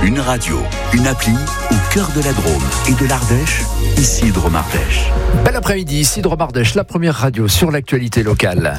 Une radio, une appli au cœur de la Drôme et de l'Ardèche, ici Drôme-Ardèche. Bel après-midi, ici Drôme-Ardèche, la première radio sur l'actualité locale.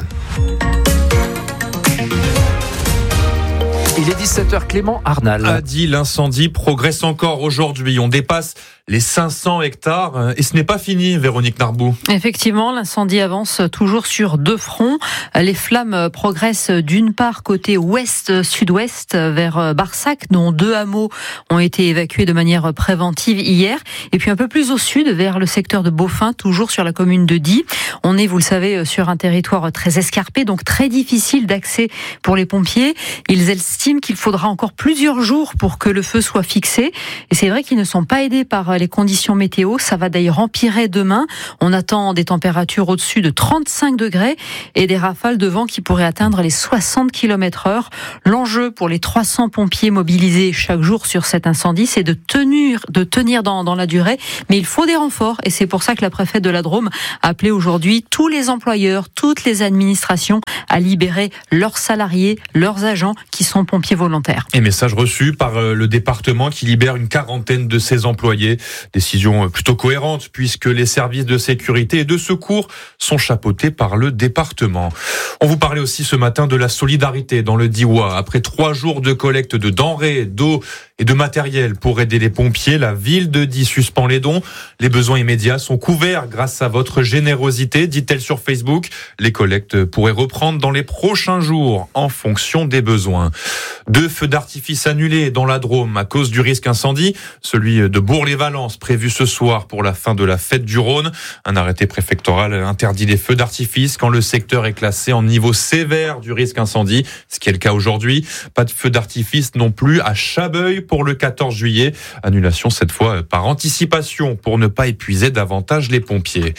Il est 17h, Clément Arnal. A dit l'incendie progresse encore aujourd'hui. On dépasse les 500 hectares et ce n'est pas fini, Véronique Narbou. Effectivement, l'incendie avance toujours sur deux fronts. Les flammes progressent d'une part côté ouest-sud-ouest vers Barsac, dont 2 hameaux ont été évacués de manière préventive hier. Et puis un peu plus au sud, vers le secteur de Beaufin, toujours sur la commune de Die. On est, vous le savez, sur un territoire très escarpé, donc très difficile d'accès pour les pompiers. Ils estiment qu'il faudra encore plusieurs jours pour que le feu soit fixé. Et c'est vrai qu'ils ne sont pas aidés par les conditions météo. Ça va d'ailleurs empirer demain. On attend des températures au-dessus de 35 degrés et des rafales de vent qui pourraient atteindre les 60 km/h. L'enjeu pour les 300 pompiers mobilisés chaque jour sur cet incendie, c'est de tenir dans la durée. Mais il faut des renforts et c'est pour ça que la préfète de la Drôme a appelé aujourd'hui tous les employeurs, toutes les administrations à libérer leurs salariés, leurs agents qui sont pompiers volontaires. Et message reçu par le département qui libère une quarantaine de ses employés. Décision plutôt cohérente puisque les services de sécurité et de secours sont chapeautés par le département. On vous parlait aussi ce matin de la solidarité dans le Diois. Après 3 jours de collecte de denrées, d'eau et de matériel pour aider les pompiers, la ville de Die suspend les dons. Les besoins immédiats sont couverts grâce à votre générosité, dit-elle sur Facebook. Les collectes pourraient reprendre dans les prochains jours en fonction des besoins. 2 feux d'artifice annulés dans la Drôme à cause du risque incendie. Celui de Bourg-les-Valences prévu ce soir pour la fin de la fête du Rhône. Un arrêté préfectoral interdit les feux d'artifice quand le secteur est classé en niveau sévère du risque incendie, ce qui est le cas aujourd'hui. Pas de feux d'artifice non plus à Chabeuil pour le 14 juillet. Annulation cette fois par anticipation pour ne pas épuiser davantage les pompiers.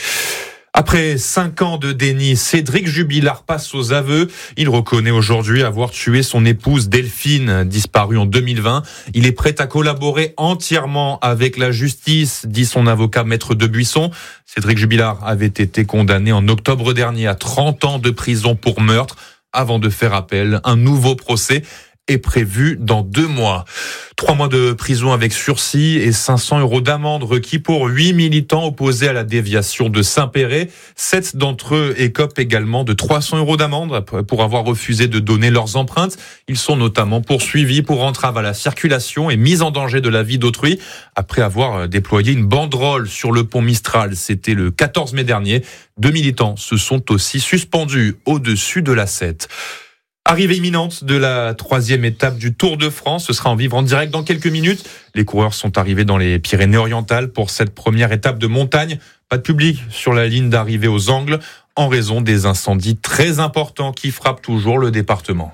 Après 5 ans de déni, Cédric Jubilard passe aux aveux. Il reconnaît aujourd'hui avoir tué son épouse Delphine, disparue en 2020. Il est prêt à collaborer entièrement avec la justice, dit son avocat Maître Debuisson. Cédric Jubilard avait été condamné en octobre dernier à 30 ans de prison pour meurtre. Avant de faire appel, un nouveau procès est prévu dans 2 mois. 3 mois de prison avec sursis et 500 € d'amende requis pour 8 militants opposés à la déviation de Saint-Péret. 7 d'entre eux écopent également de 300 € d'amende pour avoir refusé de donner leurs empreintes. Ils sont notamment poursuivis pour entrave à la circulation et mise en danger de la vie d'autrui après avoir déployé une banderole sur le pont Mistral. C'était le 14 mai dernier. 2 militants se sont aussi suspendus au-dessus de la 7. Arrivée imminente de la 3e étape du Tour de France. Ce sera en vivre en direct dans quelques minutes. Les coureurs sont arrivés dans les Pyrénées-Orientales pour cette première étape de montagne. Pas de public sur la ligne d'arrivée aux Angles en raison des incendies très importants qui frappent toujours le département.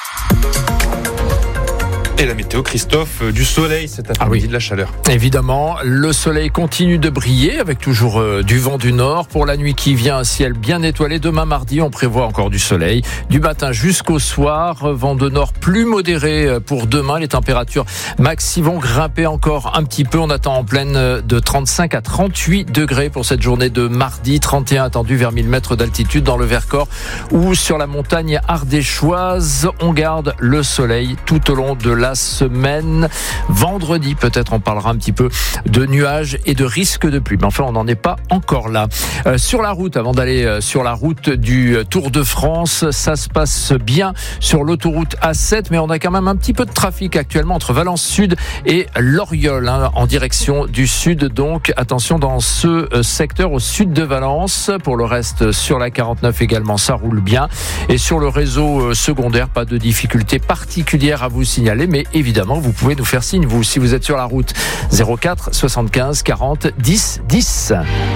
Et la météo, Christophe, du soleil cet après-midi, de la chaleur. Évidemment, le soleil continue de briller avec toujours du vent du nord. Pour la nuit qui vient, un ciel bien étoilé. Demain mardi, on prévoit encore du soleil. Du matin jusqu'au soir, vent de nord plus modéré pour demain. Les températures maxi vont grimper encore un petit peu. On attend en pleine de 35 à 38 degrés pour cette journée de mardi. 31 attendu vers 1000 mètres d'altitude dans le Vercors ou sur la montagne ardéchoise. On garde le soleil tout au long de la semaine. Vendredi, peut-être on parlera un petit peu de nuages et de risques de pluie. Mais enfin, on n'en est pas encore là. Sur la route, avant d'aller sur la route du Tour de France, ça se passe bien sur l'autoroute A7, mais on a quand même un petit peu de trafic actuellement entre Valence Sud et Loriol, en direction du sud. Donc, attention dans ce secteur au sud de Valence. Pour le reste, sur la 49 également, ça roule bien. Et sur le réseau secondaire, pas de difficultés particulières à vous signaler, mais évidemment, vous pouvez nous faire signe, vous, si vous êtes sur la route. 04 75 40 10 10.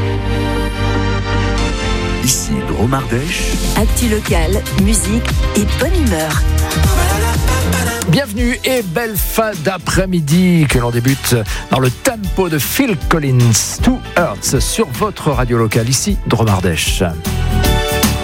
Ici Drôme-Ardèche. Actu locale, musique et bonne humeur. Bienvenue et belle fin d'après-midi que l'on débute dans le tempo de Phil Collins, 2 Hertz sur votre radio locale, ici Drôme-Ardèche.